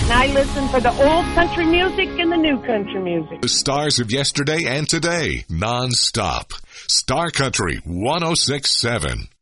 And I listen for the old country music and the new country music. The stars of yesterday and today, non-stop. Star Country 106.7.